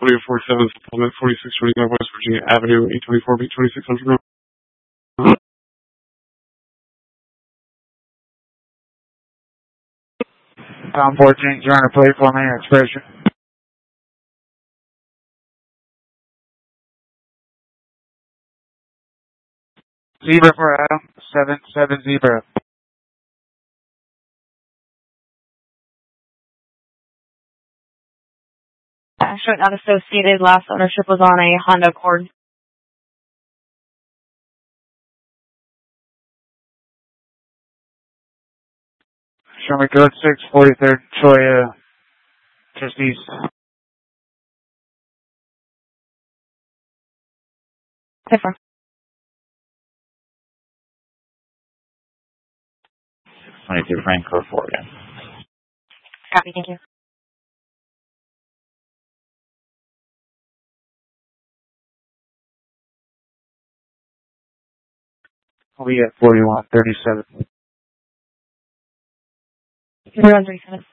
2047 Supplement 4620 Northwest Virginia Avenue, 824 B 2600. Tom 14, you're on a plate for me, expression. Zebra for Adam, 7 Zebra. Showing not associated, last ownership was on a Honda Accord. Show me code 6, 43rd, Troy, just east. Different. Frank code 4 again. Copy, thank you. We at 4137. 4137.